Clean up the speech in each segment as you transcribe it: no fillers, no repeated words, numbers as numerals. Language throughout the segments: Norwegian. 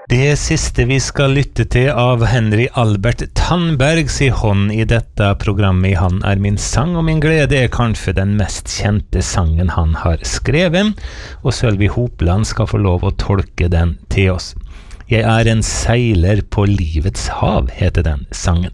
Det siste vi skal lytte til av Henry Albert Tandberg sin hånd i dette programmet i Han min sang og min glede kanskje den mest kjente sangen han har skrevet, og Sølvi Hopland skal få lov å tolke den til oss. Jeg en seiler på livets hav, heter den sangen.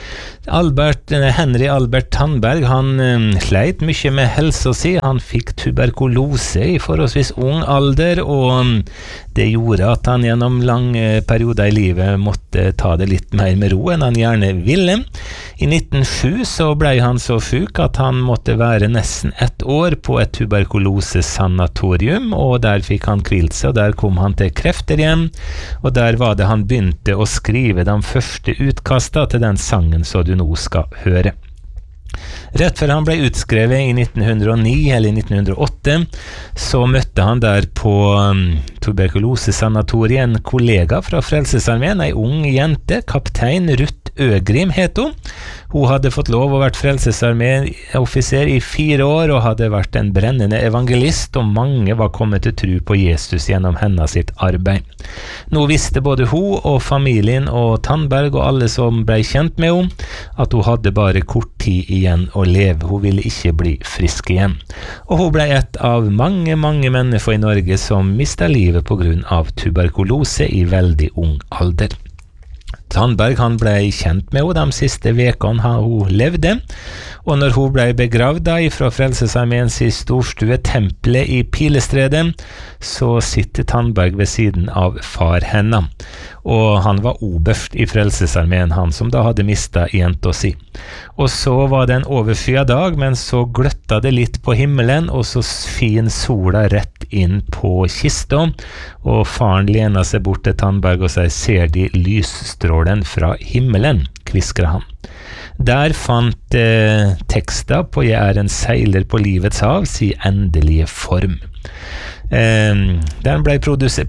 Henry Albert Tandberg, han sleit mye med helsa si. Han fikk tuberkulose i forholdsvis ung alder, og det gjorde at han gjennom lange perioder i livet måtte ta det litt mer med ro enn han gjerne ville. I 1907 så ble han så syk at han måtte være nesten 1 år på et tuberkulosesanatorium, og der fikk han kvilt seg, og der kom han til krefter igjen, og der var det han begynte å skrive de første utkastene til den sangen som du nå skal høre. Rett før han ble utskrevet i 1909 eller 1908, så møtte han der på tuberkulosesanatoriet en kollega fra Frelsesarmeen, en ung jente, kaptein Ruth Øgrim het hun. Hun hadde fått lov å vært Frelsesarmeen-offiser i 4 år og hadde vært en brennende evangelist, og mange var kommet til tro på Jesus gjennom hennes sitt arbeid. Nå visste både hun og familien og Tandberg og alle som ble kjent med henne, at hun hadde bare kort tid igjen å leve. Hun ville ikke bli frisk igjen. Og hun ble et av mange mennesker i Norge som mistet livet på grunn av tuberkulose i veldig ung alder. Tandberg han ble kjent med henne de siste vekene hun levde, og når hun ble begravd fra Frelsesarmeens storstue Tempelet i Pilestredet, så sitter Tandberg ved siden av far henne, og han var oberst i Frelsesarmeen, han som da hadde mistet jenta si. Og så var det en overskyet dag, men så gløtta det litt på himmelen, og så fin sola rett inn på kista, og faren lener seg bort til Tandberg og sier, ser de lysstrålen fra himmelen, kviskrer han. Der fant teksten på Jeg en seiler på livets hav si endelige form. Den ble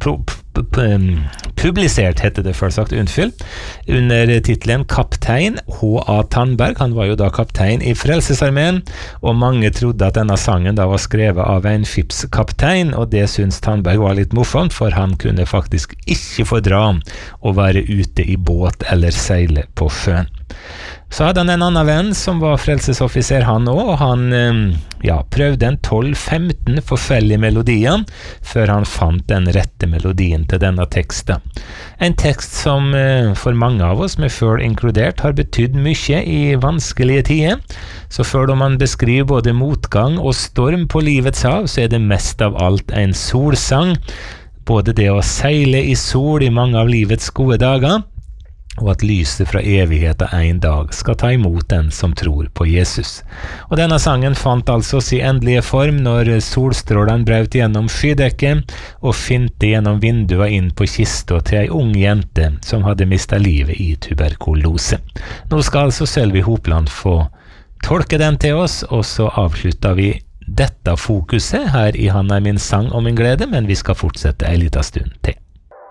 publisert, heter det først sagt, under titelen Kaptein H.A. Tandberg. Han var jo da kaptein i Frelsesarmeen, og mange trodde at denne sangen da var skrevet av en skipskaptein, og det syntes Tandberg var litt morsomt, for han kunne faktisk ikke fordra å være ute i båt eller seile på sjøen. Så hadde han en annen venn som var frelsesoffiser han også, og han prøvde en 12-15 forskjellige melodier før han fant den rette melodien til denne teksten. En tekst som for mange av oss, med føl inkludert, har betydd mye i vanskelige tider. Så før man beskriver både motgang og storm på livets hav, så det mest av alt en solsang. Både det å seile i sol i mange av livets gode dager, og at lyset fra evigheten en dag skal ta imot den som tror på Jesus. Og denne sangen fant altså sin endelige form når solstrålene brøt gjennom skydekket og finte gjennom vinduet inn på kista til ei ung jente som hadde mistet livet i tuberkulose. Nå skal altså Sølvi Hopland få tolke den til oss, og så avslutter vi dette fokuset her i Han min sang og min glede, men vi skal fortsette en liten stund til.